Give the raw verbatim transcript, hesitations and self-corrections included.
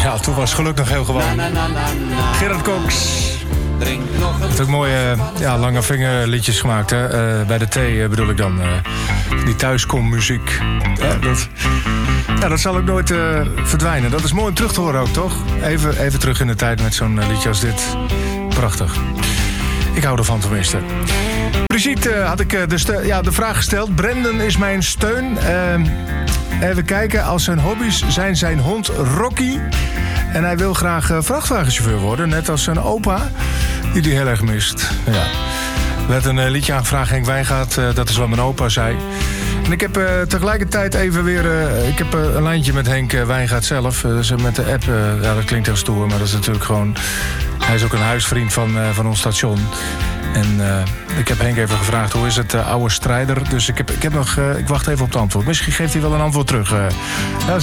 Ja, toen was geluk nog heel gewoon. Gerard Cox. Hij heeft ook mooie ja, lange vingerliedjes gemaakt. Hè? Uh, bij de thee uh, bedoel ik dan. Uh, die thuiskommuziek. Ja, dat, ja, dat zal ook nooit uh, verdwijnen. Dat is mooi om terug te horen ook, toch? Even, even terug in de tijd met zo'n uh, liedje als dit. Prachtig. Ik hou ervan tenminste. Brigitte uh, had ik uh, de, st- ja, de vraag gesteld. Brandon is mijn steun. Uh, even kijken. Als zijn hobby's zijn zijn hond Rocky. En hij wil graag uh, vrachtwagenchauffeur worden. Net als zijn opa. Die hij heel erg mist. Ja. Er werd een uh, liedje aangevraagd. Henk Wijngaard. Uh, dat is wat mijn opa zei. En ik heb uh, tegelijkertijd even weer... Uh, ik heb uh, een lijntje met Henk uh, Wijngaard zelf. Uh, dus met de app. Uh, ja, dat klinkt heel stoer. Maar dat is natuurlijk gewoon... Hij is ook een huisvriend van, uh, van ons station. En uh, ik heb Henk even gevraagd, hoe is het, uh, oude strijder? Dus ik, heb, ik, heb nog, uh, ik wacht even op het antwoord. Misschien geeft hij wel een antwoord terug. Uh,